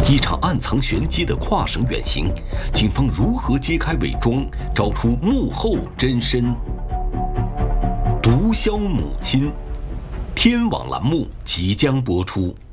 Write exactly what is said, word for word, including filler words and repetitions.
一场暗藏玄机的跨省远行，警方如何揭开伪装，找出幕后真身？毒枭母亲，天网栏目即将播出。